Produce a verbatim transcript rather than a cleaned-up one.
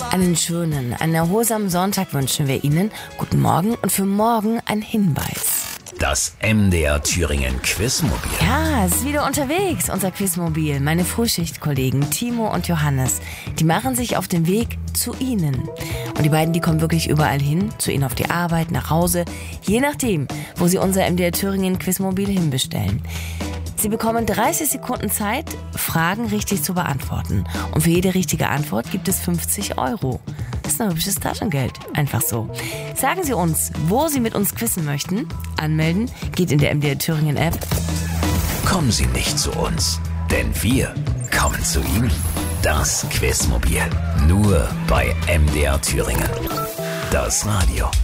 Einen schönen, einen erholsamen Sonntag wünschen wir Ihnen. Guten Morgen und für morgen ein Hinweis. Das M D R Thüringen Quizmobil. Ja, es ist wieder unterwegs, unser Quizmobil. Meine Frühschichtkollegen Timo und Johannes, die machen sich auf den Weg zu Ihnen. Und die beiden, die kommen wirklich überall hin, zu Ihnen auf die Arbeit, nach Hause, je nachdem, wo Sie unser M D R Thüringen Quizmobil hinbestellen. Sie bekommen dreißig Sekunden Zeit, Fragen richtig zu beantworten. Und für jede richtige Antwort gibt es fünfzig Euro. Das ist ein hübsches Taschengeld. Einfach so. Sagen Sie uns, wo Sie mit uns quizzen möchten. Anmelden geht in der M D R Thüringen App. Kommen Sie nicht zu uns, denn wir kommen zu Ihnen. Das Quizmobil. Nur bei M D R Thüringen. Das Radio.